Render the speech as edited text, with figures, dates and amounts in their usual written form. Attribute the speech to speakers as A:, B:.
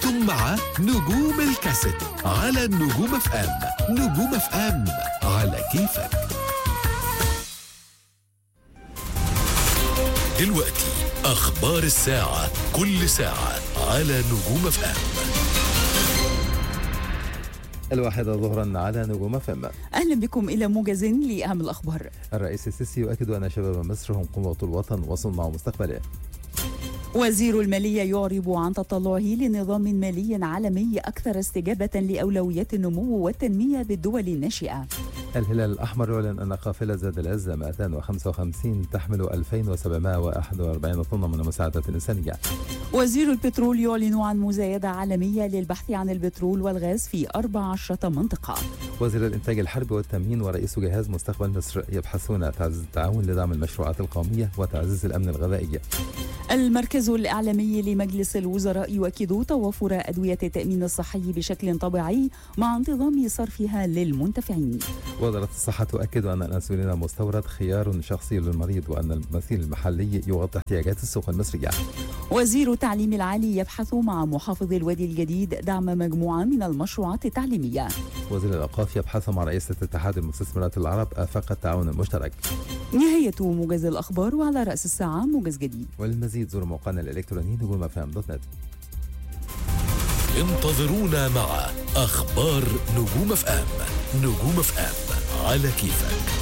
A: أنتم مع نجوم الكاسيت على النجوم اف ام. نجوم اف ام على كيفك. دلوقتي أخبار الساعة، كل ساعة على نجوم اف ام.
B: 1 ظهرا على نجوم اف ام.
C: أهلا بكم إلى موجز لأهم الأخبار.
B: الرئيس السيسي يؤكد أن شباب مصر هم قوة الوطن وصناع مستقبله.
C: وزير المالية يعرب عن تطلعه لنظام مالي عالمي أكثر استجابة لأولويات النمو والتنمية بالدول الناشئة.
B: الهلال الأحمر يعلن أن قافلة زاد العز 255 تحمل 2741 طن من المساعدات الإنسانية.
C: وزير البترول يعلن عن مزايدة عالمية للبحث عن البترول والغاز في 14 منطقة.
B: وزير الإنتاج الحربي والتموين ورئيس جهاز مستقبل مصر يبحثون تعزيز التعاون لدعم المشروعات القومية وتعزيز الأمن الغذائي.
C: المركز الإعلامي لمجلس الوزراء يؤكد توفر أدوية التأمين الصحي بشكل طبيعي مع انتظام صرفها للمنتفعين.
B: وزارة الصحة تؤكد أن الأنسولين المستورد خيار شخصي للمريض وأن الممثل المحلي يغطي احتياجات السوق المصرية.
C: وزير التعليم العالي يبحث مع محافظ الوادي الجديد دعم مجموعة من المشروعات التعليمية.
B: وزير الأوقاف يبحث مع رئيسة اتحاد المستثمرات العرب آفاق التعاون المشترك.
C: نهاية موجز الأخبار، وعلى رأس الساعة موجز جديد.
B: وللمزيد زوروا موقعنا الإلكتروني نجومفم.net.
A: انتظرونا مع أخبار نجوم اف ام. نجوم اف ام على كيفك.